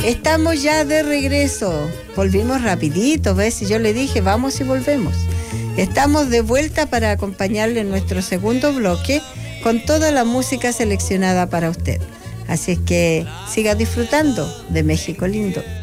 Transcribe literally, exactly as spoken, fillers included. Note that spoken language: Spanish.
Estamos ya de regreso. Volvimos rapidito, ¿ves? Si yo le dije, vamos y volvemos. Estamos de vuelta para acompañarle en nuestro segundo bloque con toda la música seleccionada para usted. Así es que siga disfrutando de México lindo.